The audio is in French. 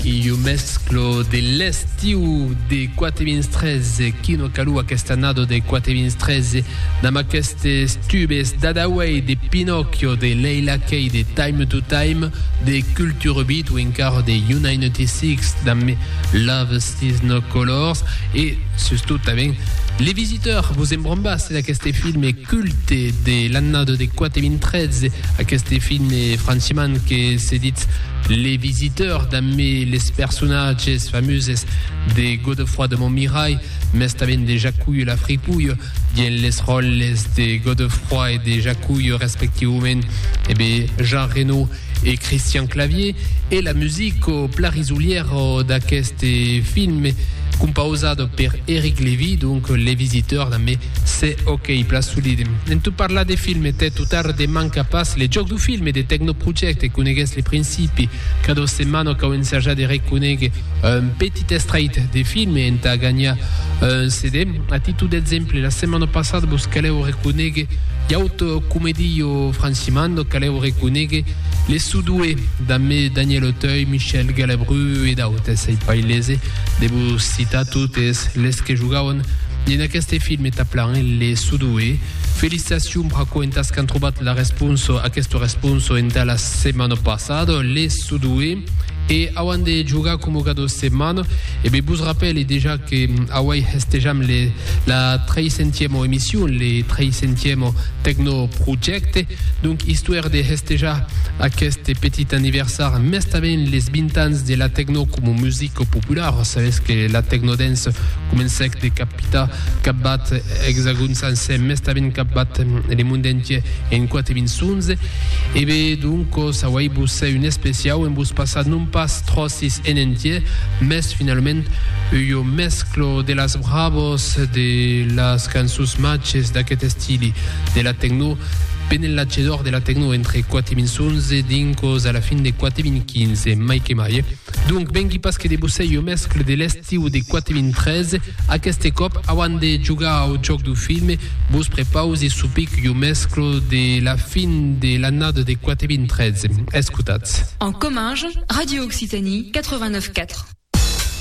io mesclo dell'estiu de 2013 Kino Kalu a quest'anado de 2013 da queste stubes d'Adaway de Pinocchio de Leila Kay de Time to Time de Culture Beat ou encore de U96 da Love Sees No Colors et surtout também Les Visiteurs, vous embromba, c'est questo film culte de l'annado de 2013, a questo film franciman che si dit Les Visiteurs, d'amer les personnages famosos de Godefroy de Montmirail, mais também de Jacouille la Fripouille, bien les rôles de Godefroy et de Jacouille respectivement, et bien Jean Reno et Christian Clavier, et la musique au plarisoulière d'aquest film composado per Eric Levy, donc Les Visiteurs, mais c'est ok, place solide. En tu parla de film, te tout tard de manca pas, les jocs du film et des technoprojects, et conegues les principes, cada setmana que on s'agit de reconnaître un petit extrait de film et on a gagné un CD. A titre d'exemple, la semaine passée, vous allez reconnaître l'auto comédie francimano, vous allez reconnaître Les Soudoués, Daniel Auteuil, Michel Galabru et d'autres. C'est pas illégal de vous citer toutes les que jugaven en aquest film est appelant Les Soudoués. Félicitations per quan han trobat la responso a aquest responso en la setmana passada, Les Soudoués. Et avant de jouer comme cada setmana, et bien vous rappelez déjà que Hawaii estejam la 300e émission, les 300e Techno Project. Donc histoire de festejar aquest petit anniversaire, mais també les 20 ans de la techno comme musique populaire. Vous savez que la techno dance commence de capita capbat hexagone sencer, mais també capbat le monde entier en 2011. Et bien donc Hawaii vous c'est une spéciale en vous passat non pas 3-6 en entier, mais finalement yo mesclo de las bravos de las cançons matches d'aquest style de la techno penellacedor de la techno entre 2011 et dincos à la fin de 2015 mai que mai. Donc ben qui passe que de bossei yo mescle de l'estiu de 2013 aquest cop avant de jugar au joc du film vos prepause et supic yo mesclo de la fin de l'annade de 2013. Escutats. En Comminges, Radio Occitanie 89.4.